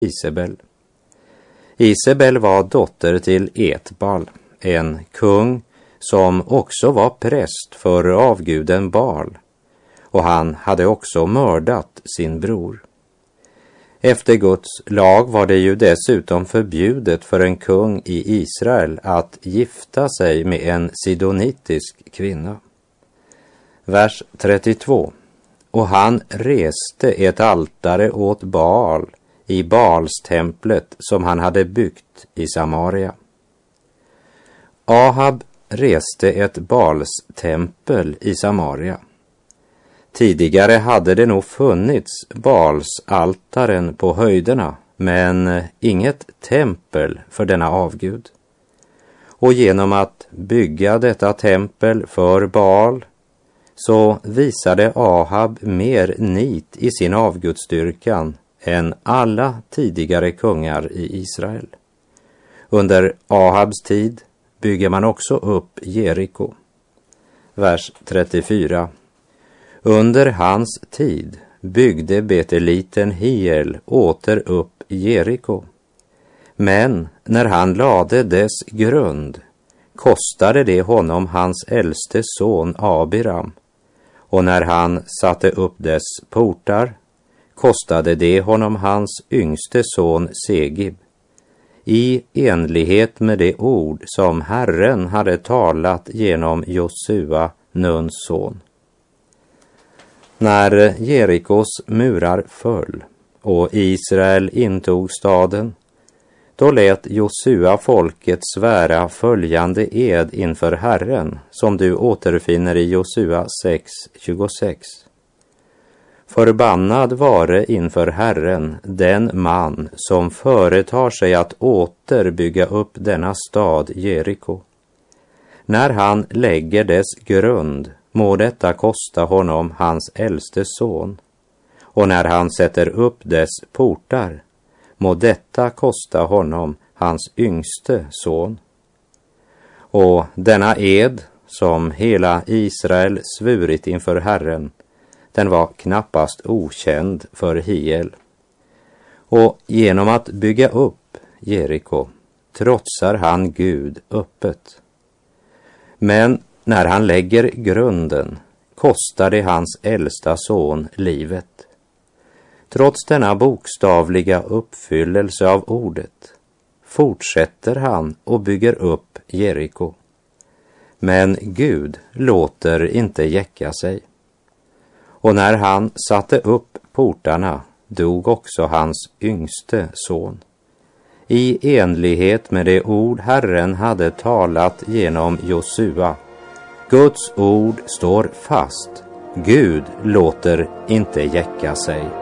Isebel. Isebel var dotter till Etbal, en kung som också var präst för avguden Baal, och han hade också mördat sin bror. Efter Guds lag var det ju dessutom förbjudet för en kung i Israel att gifta sig med en sidonitisk kvinna. Vers 32. Och han reste ett altare åt Baal i Baalstemplet som han hade byggt i Samaria. Ahab reste ett Baalstempel i Samaria. Tidigare hade det nog funnits Baalsaltaren på höjderna, men inget tempel för denna avgud. Och genom att bygga detta tempel för Baal så visade Ahab mer nit i sin avgudsdyrkan än alla tidigare kungar i Israel. Under Ahabs tid bygger man också upp Jeriko. Vers 34. Under hans tid byggde beteliten Hiel åter upp Jeriko. Men när han lade dess grund kostade det honom hans äldste son Abiram, och när han satte upp dess portar kostade det honom hans yngste son Segib, i enlighet med det ord som Herren hade talat genom Josua, Nuns son. När Jerikos murar föll och Israel intog staden, då lät Josua folket svära följande ed inför Herren, som du återfinner i Josua 6:26. Förbannad vare inför Herren den man som företar sig att återbygga upp denna stad Jeriko. När han lägger dess grund må detta kosta honom hans äldste son, och när han sätter upp dess portar må detta kosta honom hans yngste son. Och denna ed som hela Israel svurit inför Herren, den var knappast okänd för Hiel. Och genom att bygga upp Jeriko trotsar han Gud öppet. Men när han lägger grunden kostar det hans äldsta son livet. Trots denna bokstavliga uppfyllelse av ordet fortsätter han och bygger upp Jeriko. Men Gud låter inte jäcka sig. Och när han satte upp portarna dog också hans yngste son, i enlighet med det ord Herren hade talat genom Josua. Guds ord står fast. Gud låter inte jäcka sig.